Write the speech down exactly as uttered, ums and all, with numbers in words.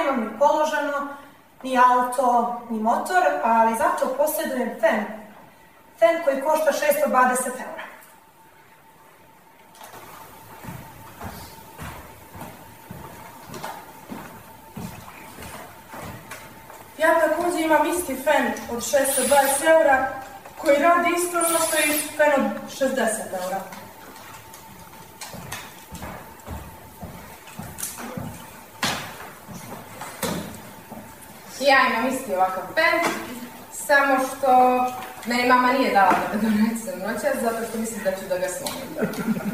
nemam ni položeno, ni auto, ni motor, ali zato posjedujem fen. Fen koji košta šesto dvadeset eura. Ja također imam isti fen od šesto dvadeset eura koji radi isto ono što je fen od šezdeset eura. Ja imam isti ovakav fen, samo što meni mama nije dala da ga donesem noćas, zato što mislim da ću da ga slomim.